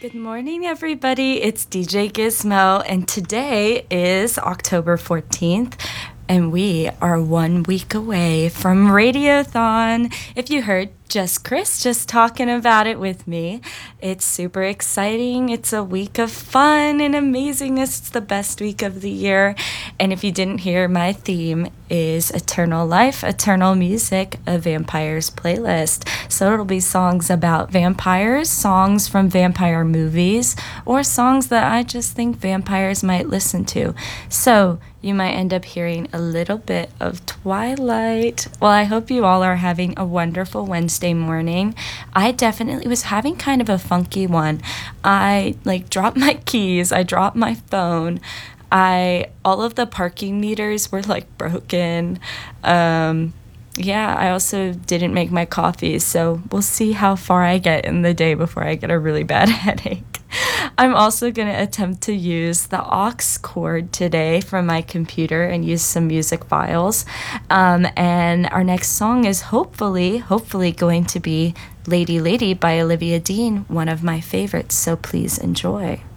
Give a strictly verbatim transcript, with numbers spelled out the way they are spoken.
Good morning, everybody. It's D J Gizmo, and today is October fourteenth, and we are one week away from Radiothon. If you heard just Chris just talking about it with me, it's super exciting. It's a week of fun and amazingness. It's the best week of the year. And if you didn't hear, my theme is Eternal Life, Eternal Music, a Vampires playlist. So it'll be songs about vampires, songs from vampire movies, or songs that I just think vampires might listen to. So you might end up hearing a little bit of Twilight. Well, I hope you all are having a wonderful Wednesday morning. I definitely was having kind of a funky one. I like dropped my keys, I dropped my phone. I all of the parking meters were like broken. Um yeah, I also didn't make my coffee, so we'll see how far I get in the day before I get a really bad headache. I'm also going to attempt to use the aux cord today from my computer and use some music files. Um, and our next song is hopefully, hopefully going to be Lady Lady by Olivia Dean, one of my favorites, so please enjoy.